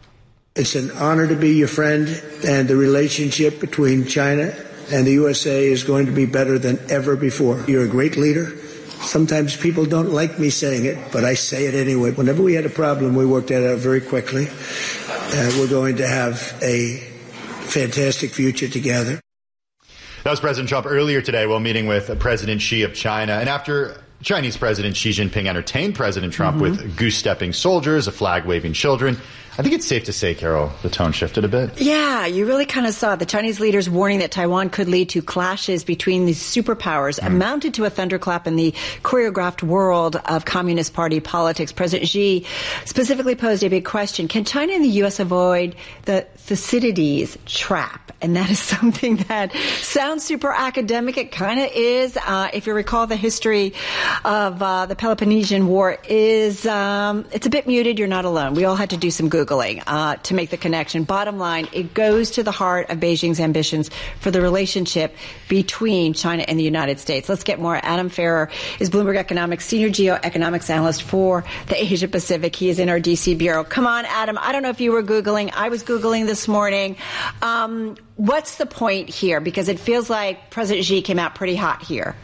It's an honor to be your friend, and the relationship between China and the U S A is going to be better than ever before. You're a great leader. Sometimes people don't like me saying it, but I say it anyway. Whenever we had a problem, we worked that out very quickly. Uh, we're going to have a fantastic future together. That was President Trump earlier today while meeting with President Xi of China. And after Chinese President Xi Jinping entertained President Trump Mm-hmm. with goose-stepping soldiers, a flag-waving children, I think it's safe to say, Carol, the tone shifted a bit. Yeah, you really kind of saw it. The Chinese leaders warning that Taiwan could lead to clashes between these superpowers Mm. amounted to a thunderclap in the choreographed world of Communist Party politics. President Xi specifically posed a big question. Can China and the U S avoid the Thucydides trap? And that is something that sounds super academic. It kind of is. Uh, if you recall, the history of uh, the Peloponnesian War is, um, it's a bit muted. You're not alone. We all had to do some Googling uh, to make the connection. Bottom line, it goes to the heart of Beijing's ambitions for the relationship between China and the United States. Let's get more. Adam Ferrer is Bloomberg Economics Senior Geoeconomics Analyst for the Asia Pacific. He is in our D C bureau. Come on, Adam. I don't know if you were Googling. I was Googling this morning. Um, what's the point here? Because it feels like President Xi came out pretty hot here.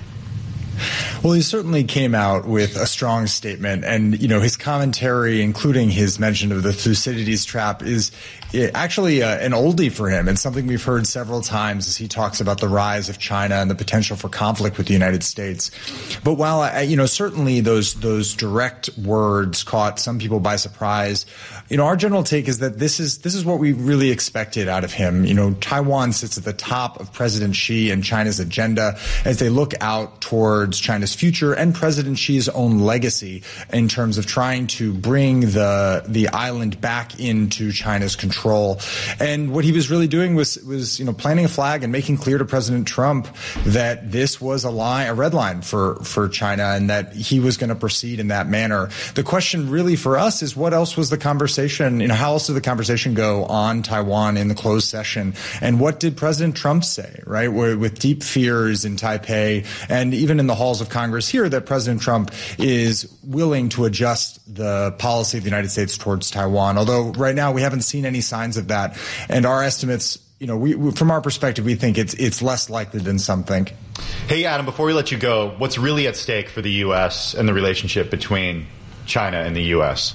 Well, he certainly came out with a strong statement, and you know his commentary, including his mention of the Thucydides trap, is actually uh, an oldie for him, and something we've heard several times as he talks about the rise of China and the potential for conflict with the United States. But while I, you know certainly those those direct words caught some people by surprise, you know our general take is that this is this is what we really expected out of him. You know, Taiwan sits at the top of President Xi and China's agenda as they look out towards China's future and President Xi's own legacy in terms of trying to bring the the island back into China's control. And what he was really doing was was you know planting a flag and making clear to President Trump that this was a line, a red line for for China, and that he was going to proceed in that manner. The question really for us is what else was the conversation? You know, how else did the conversation go on Taiwan in the closed session? And what did President Trump say? Right, Where, with deep fears in Taipei and even in the halls of Congress here that President Trump is willing to adjust the policy of the United States towards Taiwan. Although right now we haven't seen any signs of that, and our estimates, you know, we, we from our perspective, we think it's it's less likely than some think. Hey, Adam, before we let you go, what's really at stake for the U S and the relationship between China and the U S?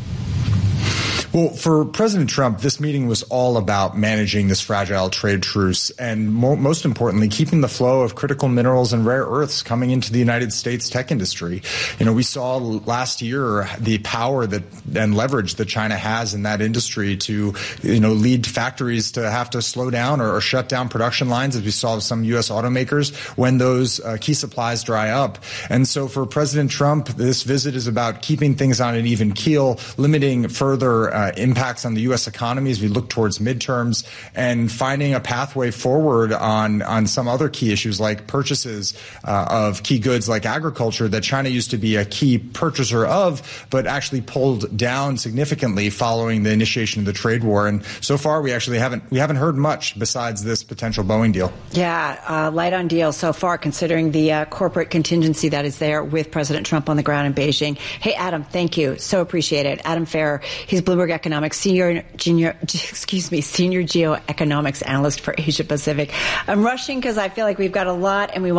Well, for President Trump, this meeting was all about managing this fragile trade truce and, mo- most importantly, keeping the flow of critical minerals and rare earths coming into the United States tech industry. You know, we saw last year the power that and leverage that China has in that industry to, you know, lead factories to have to slow down or, or shut down production lines, as we saw with some U S automakers when those uh, key supplies dry up. And so for President Trump, this visit is about keeping things on an even keel, limiting further uh, Uh, impacts on the U S economy as we look towards midterms, and finding a pathway forward on on some other key issues like purchases uh, of key goods like agriculture that China used to be a key purchaser of, but actually pulled down significantly following the initiation of the trade war. And so far, we actually haven't we haven't heard much besides this potential Boeing deal. Yeah, uh, light on deal so far, considering the uh, corporate contingency that is there with President Trump on the ground in Beijing. Hey, Adam, thank you. So appreciate it. Adam Ferrer, he's Bloomberg Economics Senior, junior, excuse me, Senior Geoeconomics Analyst for Asia Pacific. I'm rushing because I feel like we've got a lot and we want to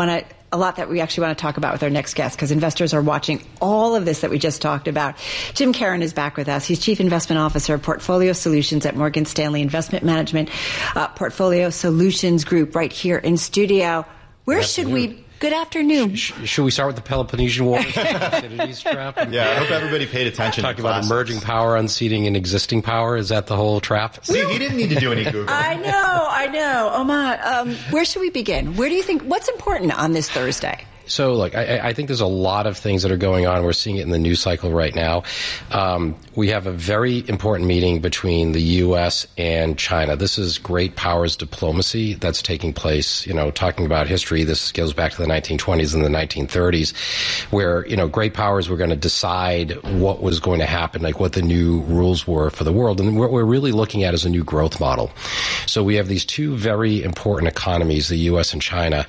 a lot that we actually want to talk about with our next guest because investors are watching all of this that we just talked about. Jim Caron is back with us. He's Chief Investment Officer of Portfolio Solutions at Morgan Stanley Investment Management uh, Portfolio Solutions Group right here in studio. Where Good should afternoon. we... Good afternoon. Sh- should we start with the Peloponnesian War? Thucydides trap? Yeah, I hope everybody paid attention. Talking about emerging power unseating an existing power. Is that the whole trap? See, he didn't need to do any Google. I know, I know. Oh, my. Um, where should we begin? Where do you think, what's important on this Thursday? So, look, I, I think there's a lot of things that are going on. We're seeing it in the news cycle right now. Um, we have a very important meeting between the U S and China. This is great powers diplomacy that's taking place. You know, talking about history, this goes back to the nineteen twenties and the nineteen thirties, where, you know, great powers were going to decide what was going to happen, like what the new rules were for the world. And what we're really looking at is a new growth model. So we have these two very important economies, the U S and China,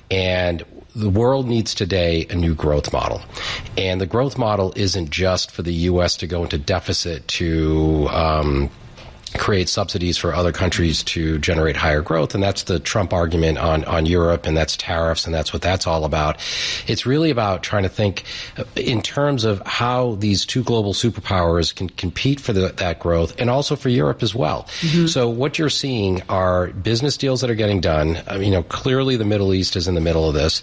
and the world needs today a new growth model. And the growth model isn't just for the U S to go into deficit to um, create subsidies for other countries to generate higher growth. And that's the Trump argument on, on Europe, and that's tariffs, and that's what that's all about. It's really about trying to think in terms of how these two global superpowers can compete for the, that growth, and also for Europe as well. Mm-hmm. So what you're seeing are business deals that are getting done. I mean, you know, clearly the Middle East is in the middle of this.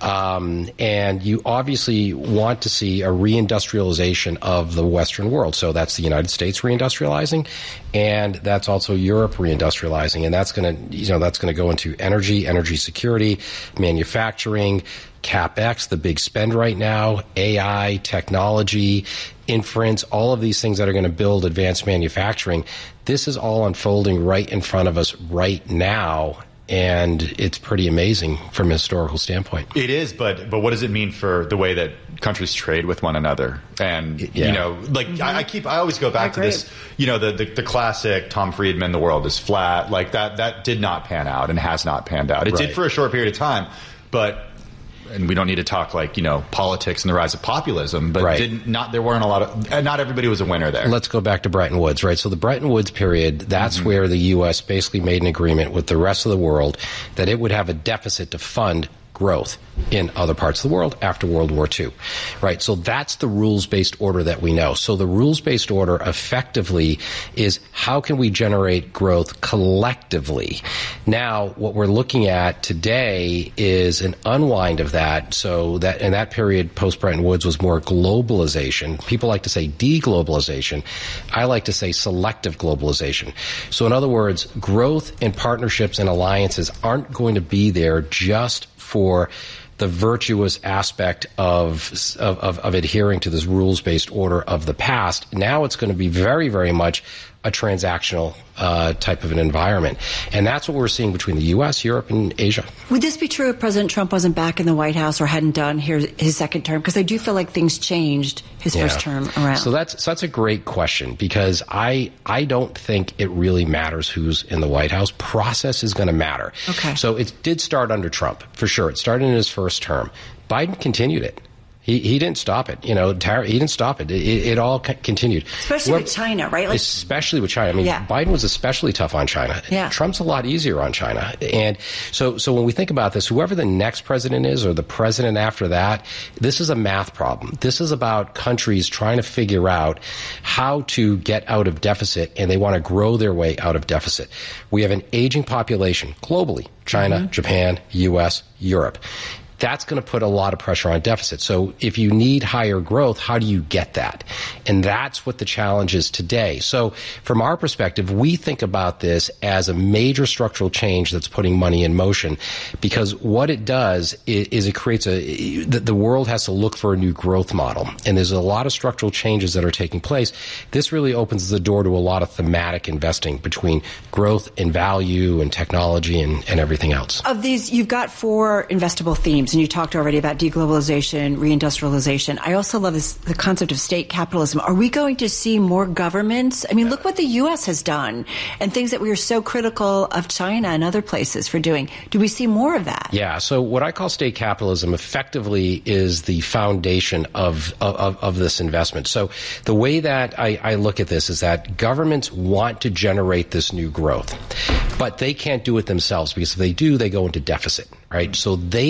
Um, and you obviously want to see a reindustrialization of the Western world. So that's the United States reindustrializing, and that's also Europe reindustrializing, and that's going to, you know, that's going to go into energy, energy security, manufacturing, CapEx, the big spend right now, A I, technology, inference, all of these things that are going to build advanced manufacturing. This is all unfolding right in front of us right now. And it's pretty amazing from a historical standpoint. It is, but but what does it mean for the way that countries trade with one another? And, yeah. you know, like mm-hmm. I, I keep, I always go back to this, you know, the, the, the classic Tom Friedman, the world is flat. Like that, that did not pan out and has not panned out. It right. did for a short period of time, but... And we don't need to talk like, you know, politics and the rise of populism, but right. didn't not there weren't a lot of not everybody was a winner there. Let's go back to Bretton Woods, right? So the Bretton Woods period, that's mm-hmm. where the U S basically made an agreement with the rest of the world that it would have a deficit to fund growth in other parts of the world after World War Two, right? So that's the rules-based order that we know. So the rules-based order effectively is how can we generate growth collectively? Now, what we're looking at today is an unwind of that. So that in that period, post-Bretton Woods was more globalization. People like to say deglobalization. I like to say selective globalization. So in other words, growth and partnerships and alliances aren't going to be there just for the virtuous aspect of, of, of adhering to this rules-based order of the past. Now it's going to be very, very much a transactional uh, type of an environment. And that's what we're seeing between the U S, Europe, and Asia. Would this be true if President Trump wasn't back in the White House or hadn't done his, his second term? Because I do feel like things changed his yeah. first term around. So that's so that's a great question, because I I don't think it really matters who's in the White House. Process is going to matter. Okay. So it did start under Trump, for sure. It started in his first term. Biden continued it. He he didn't stop it. You know, tar- he didn't stop it. It, it all c- continued. Especially We're, with China, right? Like, especially with China. I mean, yeah. Biden was especially tough on China. Yeah. Trump's a lot easier on China. And so, so when we think about this, whoever the next president is or the president after that, this is a math problem. This is about countries trying to figure out how to get out of deficit, and they want to grow their way out of deficit. We have an aging population globally. China, mm-hmm. Japan, U S, Europe. That's going to put a lot of pressure on deficit. So if you need higher growth, how do you get that? And that's what the challenge is today. So from our perspective, we think about this as a major structural change that's putting money in motion, because what it does is, is it creates a, the, the world has to look for a new growth model. And there's a lot of structural changes that are taking place. This really opens the door to a lot of thematic investing between growth and value and technology and, and everything else. Of these, you've got four investable themes. And you talked already about deglobalization, reindustrialization. I also love this, the concept of state capitalism. Are we going to see more governments? I mean, look what the U S has done and things that we are so critical of China and other places for doing. Do we see more of that? Yeah. So what I call state capitalism effectively is the foundation of, of, of this investment. So the way that I, I look at this is that governments want to generate this new growth, but they can't do it themselves, because if they do, they go into deficit, right? So they need to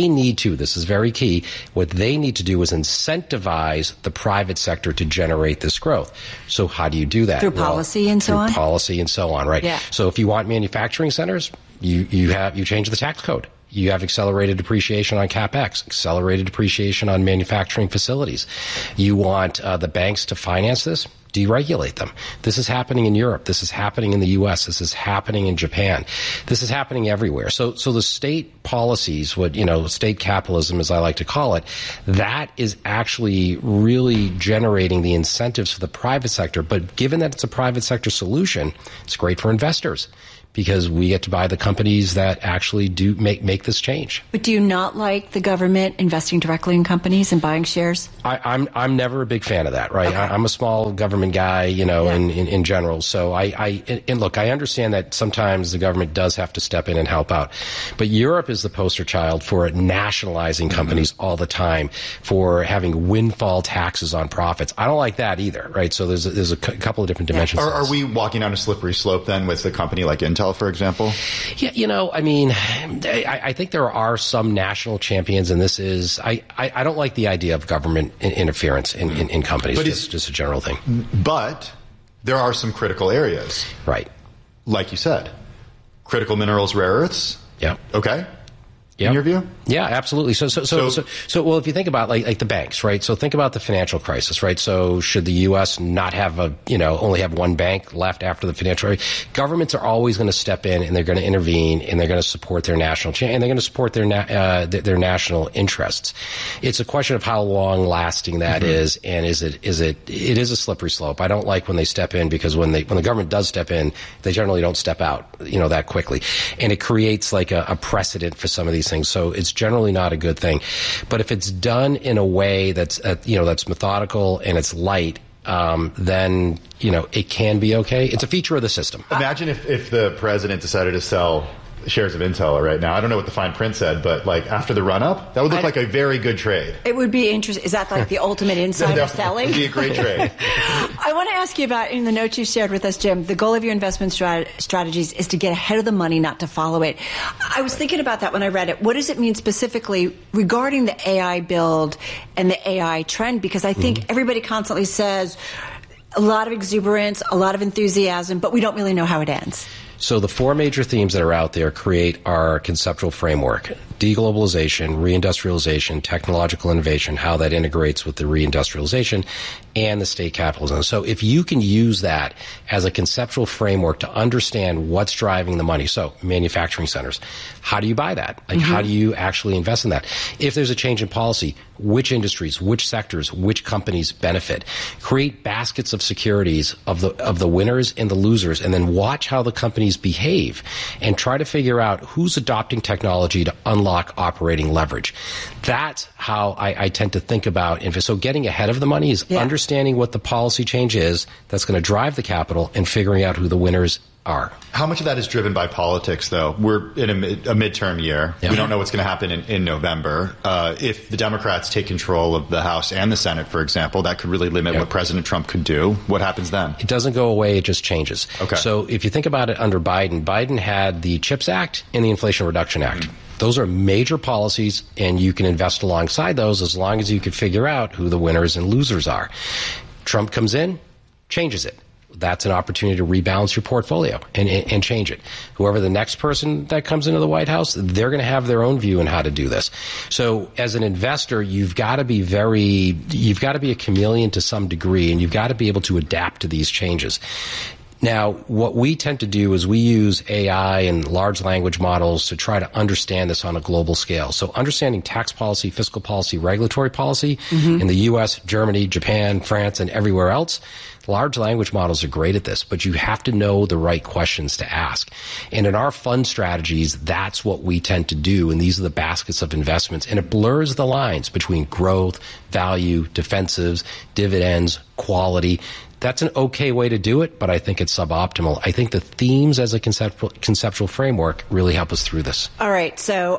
too. This is very key. What they need to do is incentivize the private sector to generate this growth. So how do you do that? Through Well, policy and so through on? policy and so on, right? Yeah. So if you want manufacturing centers, you, you have you change the tax code. You have accelerated depreciation on CapEx, accelerated depreciation on manufacturing facilities. You want uh, the banks to finance this? Deregulate them. This is happening in Europe. This is happening in the U S. This is happening in Japan. This is happening everywhere. So, so the state policies, what, you know, state capitalism, as I like to call it, that is actually really generating the incentives for the private sector. But given that it's a private sector solution, it's great for investors, because we get to buy the companies that actually do make make this change. But do you not like the government investing directly in companies and buying shares? I, I'm I'm never a big fan of that, right? Okay. I, I'm a small government guy, you know, Yeah. in, in, in general. So I, I and look, I understand that sometimes the government does have to step in and help out. But Europe is the poster child for nationalizing companies mm-hmm. all the time, for having windfall taxes on profits. I don't like that either, right? So there's a, there's a c- couple of different dimensions. Are, are we walking down a slippery slope then with a company like Intel, for example? Yeah, you know, I mean, I, I think there are some national champions, and this is, I, I, I don't like the idea of government in, interference in, in, in companies, But just, it's- just a general thing. But there are some critical areas. Right. Like you said, critical minerals, rare earths. Yeah. Okay. Yep. In your view? Yeah, absolutely. So, so, so, so, So- so, well, if you think about like, like the banks, right? So think about the financial crisis, right? So should the U S not have a, you know, only have one bank left after the financial crisis? Governments are always going to step in and they're going to intervene and they're going to support their national, cha- and they're going to support their, na- uh, their, their national interests. It's a question of how long lasting that Mm-hmm. is, and is it, is it, it is a slippery slope. I don't like when they step in, because when they, when the government does step in, they generally don't step out, you know, that quickly. And it creates like a, a precedent for some of these things. So it's generally not a good thing. But if it's done in a way that's, uh, you know, that's methodical and it's light, um, then, you know, it can be okay. It's a feature of the system. Imagine if, if the president decided to sell shares of Intel right now. I don't know what the fine print said, but like after the run up, that would look I- like a very good trade. It would be interesting. Is that like the ultimate insider No, selling? It'd be a great trade. I want to ask you about, in the notes you shared with us, Jim, the goal of your investment strat- strategies is to get ahead of the money, not to follow it. I was thinking about that when I read it. What does it mean specifically regarding the A I build and the A I trend? Because I think mm-hmm. everybody constantly says a lot of exuberance, a lot of enthusiasm, but we don't really know how it ends. So the four major themes that are out there create our conceptual framework: deglobalization, reindustrialization, technological innovation, how that integrates with the reindustrialization, and the state capitalism. So if you can use that as a conceptual framework to understand what's driving the money, so manufacturing centers, how do you buy that? Like, mm-hmm. how do you actually invest in that? If there's a change in policy, which industries, which sectors, which companies benefit? Create baskets of securities of the of the winners and the losers, and then watch how the companies behave and try to figure out who's adopting technology to unlock operating leverage. That's how I, I tend to think about invest. So getting ahead of the money is yeah. understanding what the policy change is that's going to drive the capital and figuring out who the winners are. How much of that is driven by politics, though? We're in a, mid, a midterm year. Yeah. We don't know what's going to happen in, in November. Uh, if the Democrats take control of the House and the Senate, for example, that could really limit yeah. what President Trump could do. What happens then? It doesn't go away. It just changes. Okay. So if you think about it under Biden, Biden had the CHIPS Act and the Inflation Reduction Act. Mm-hmm. Those are major policies, and you can invest alongside those as long as you can figure out who the winners and losers are. Trump comes in, changes it. That's an opportunity to rebalance your portfolio and, and, and change it. Whoever the next person that comes into the White House, they're going to have their own view on how to do this. So as an investor, you've got to be very, you've got to be a chameleon to some degree, and you've got to be able to adapt to these changes. Now, what we tend to do is we use A I and large language models to try to understand this on a global scale. So understanding tax policy, fiscal policy, regulatory policy mm-hmm. in the U S, Germany, Japan, France, and everywhere else. Large language models are great at this, but you have to know the right questions to ask. And in our fund strategies, that's what we tend to do. And these are the baskets of investments. And it blurs the lines between growth, value, defensives, dividends, quality. That's an okay way to do it, but I think it's suboptimal. I think the themes as a conceptual, conceptual framework really help us through this. All right. So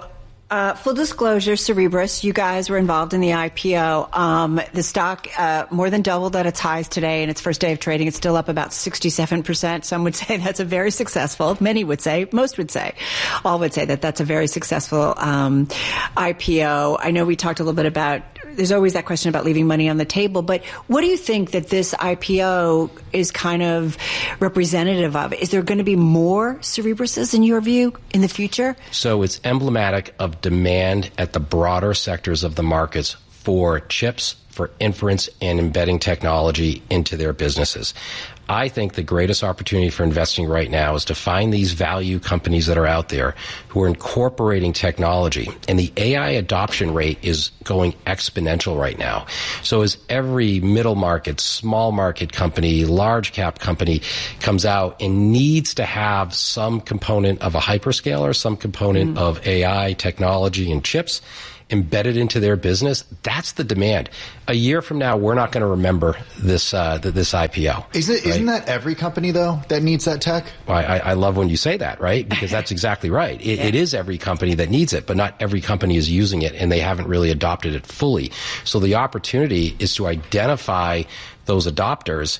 Uh, full disclosure, Cerebras, you guys were involved in the I P O. Um, the stock uh, more than doubled at its highs today in its first day of trading. It's still up about sixty-seven percent. Some would say that's a very successful, many would say, most would say, all would say that that's a very successful um, I P O. I know we talked a little bit about, there's always that question about leaving money on the table, but what do you think that this I P O is kind of representative of? Is there going to be more Cerebrases in your view in the future? So it's emblematic of demand at the broader sectors of the markets for chips, for inference and embedding technology into their businesses. I think the greatest opportunity for investing right now is to find these value companies that are out there who are incorporating technology. And the A I adoption rate is going exponential right now. So as every middle market, small market company, large cap company comes out and needs to have some component of a hyperscaler, some component mm. of A I technology and chips embedded into their business, that's the demand. A year from now, we're not going to remember this uh, this I P O. Isn't, right? Isn't that every company, though, that needs that tech? Well, I, I love when you say that, right? Because that's exactly right. It, yeah. it is every company that needs it, but not every company is using it, and they haven't really adopted it fully. So the opportunity is to identify those adopters,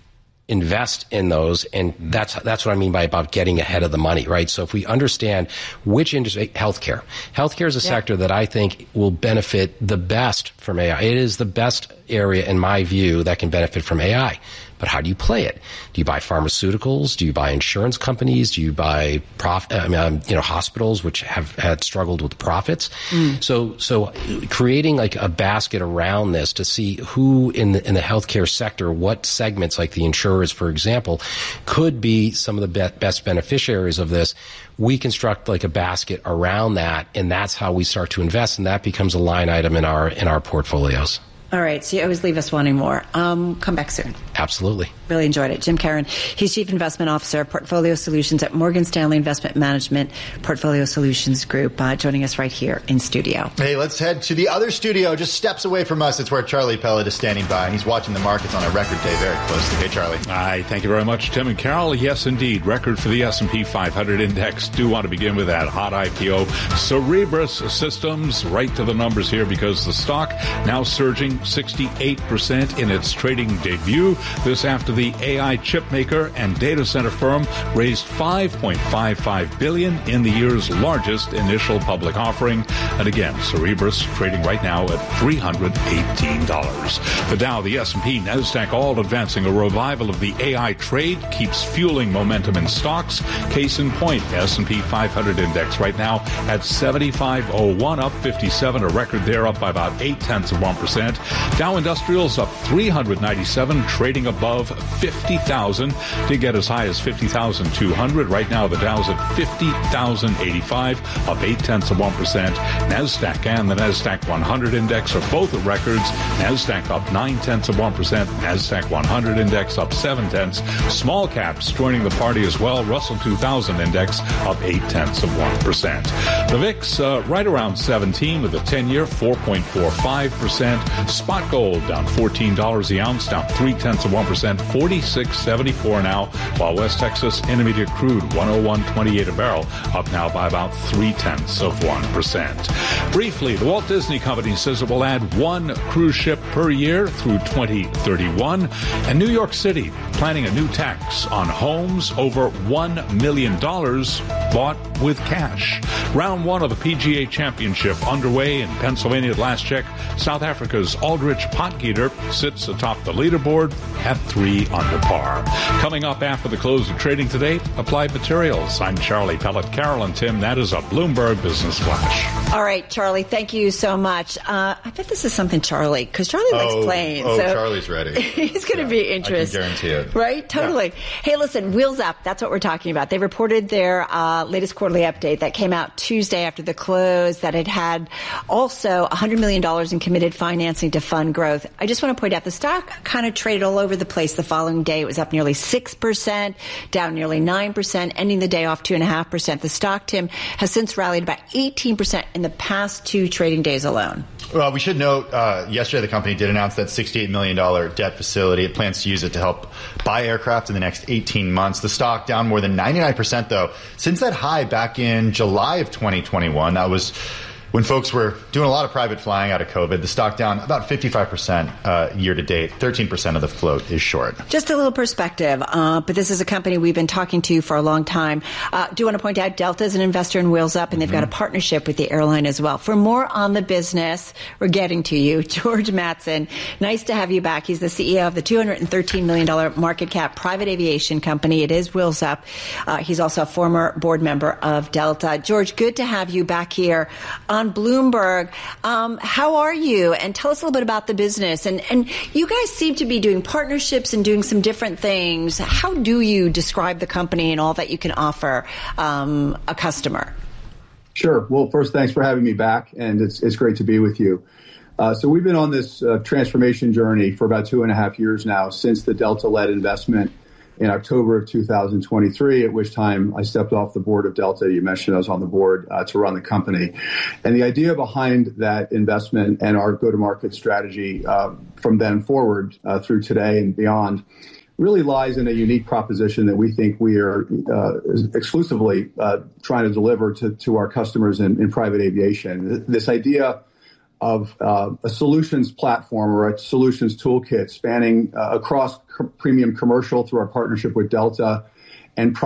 invest in those, and that's that's what I mean by about getting ahead of the money, right? So if we understand which industry, healthcare, healthcare is a yeah. sector that I think will benefit the best from A I. It is the best area, in my view, that can benefit from A I. But how do you play it? Do you buy pharmaceuticals? Do you buy insurance companies? Do you buy prof, I mean, um, you know, hospitals which have had struggled with profits? Mm. So, so creating like a basket around this to see who in the in the healthcare sector, what segments, like the insurers, for example, could be some of the be- best beneficiaries of this. We construct like a basket around that, and that's how we start to invest, and that becomes a line item in our in our portfolios. All right, so you always leave us wanting more. Um, come back soon. Absolutely. Really enjoyed it. Jim Caron, he's Chief Investment Officer, Portfolio Solutions at Morgan Stanley Investment Management, Portfolio Solutions Group, uh, joining us right here in studio. Hey, let's head to the other studio, just steps away from us. It's where Charlie Pellet is standing by, and he's watching the markets on a record day very closely. Hey, Charlie. Hi, thank you very much, Tim and Carol. Yes, indeed, record for the S and P five hundred index. Do want to begin with that hot I P O. Cerebras Systems, right to the numbers here, because the stock now surging sixty-eight percent in its trading debut. This after the A I chip maker and data center firm raised five point five five billion dollars in the year's largest initial public offering. And again, Cerebras trading right now at three hundred eighteen dollars. The Dow, the S and P, NASDAQ all advancing. A revival of the A I trade keeps fueling momentum in stocks. Case in point, S and P five hundred index right now at seventy-five oh one, up fifty-seven, a record there, up by about eight tenths of one percent. Dow Industrials up three hundred ninety-seven, trading above fifty thousand to get as high as fifty thousand two hundred. Right now, the Dow's at fifty thousand eighty-five, up eight tenths of one percent. NASDAQ and the NASDAQ one hundred index are both at records. NASDAQ up nine tenths of one percent. NASDAQ one hundred index up seven tenths. Small caps joining the party as well. Russell two thousand index up eight tenths of one percent. The V I X uh, right around seventeen with a ten-year four point four five percent. Spot gold down fourteen dollars the ounce, down three tenths of one percent, forty-six seventy-four now, while West Texas Intermediate crude one oh one twenty-eight a barrel, up now by about three tenths of one percent. Briefly, the Walt Disney Company says it will add one cruise ship per year through twenty thirty-one, and New York City planning a new tax on homes over one million dollars bought with cash. Round one of the P G A Championship underway in Pennsylvania at last check. South Africa's Aldrich Potgieter sits atop the leaderboard at three under par. Coming up after the close of trading today, Applied Materials. I'm Charlie Pellet. Carol and Tim, that is a Bloomberg Business Flash. All right, Charlie, thank you so much. Uh, I bet this is something Charlie, because Charlie oh, likes planes. Oh, so Charlie's ready. He's going to yeah, be interested. I can guarantee it. Right? Totally. Yeah. Hey, listen, Wheels Up, that's what we're talking about. They reported their uh, latest quarterly update that came out Tuesday after the close that it had also one hundred million dollars in committed financing to fund growth. I just want to point out the stock kind of traded all over the place the following day. It was up nearly six percent, down nearly nine percent, ending the day off two point five percent. The stock, Tim, has since rallied about eighteen percent in the past two trading days alone. Well, we should note, uh, yesterday the company did announce that sixty-eight million dollars debt facility. It plans to use it to help buy aircraft in the next eighteen months. The stock down more than ninety-nine percent, though, since that high back in July of twenty twenty-one. That was when folks were doing a lot of private flying out of COVID, the stock down about fifty-five percent uh, year to date. thirteen percent of the float is short. Just a little perspective, uh, but this is a company we've been talking to for a long time. Uh, do want to point out Delta is an investor in Wheels Up, and they've mm-hmm. got a partnership with the airline as well. For more on the business, we're getting to you. George Mattson, nice to have you back. He's the C E O of the two hundred thirteen million dollars market cap private aviation company. It is Wheels Up. Uh, he's also a former board member of Delta. George, good to have you back here on Bloomberg. Um, how are you? And tell us a little bit about the business. And, and you guys seem to be doing partnerships and doing some different things. How do you describe the company and all that you can offer um, a customer? Sure. Well, first, thanks for having me back, and it's it's great to be with you. Uh, so we've been on this uh, transformation journey for about two and a half years now, since the Delta-led investment in October of two thousand twenty-three, at which time I stepped off the board of Delta. You mentioned I was on the board uh, to run the company. And the idea behind that investment and our go-to-market strategy uh, from then forward uh, through today and beyond really lies in a unique proposition that we think we are uh, exclusively uh, trying to deliver to, to our customers in, in private aviation. This idea of uh, a solutions platform or a solutions toolkit spanning uh, across co- premium commercial through our partnership with Delta and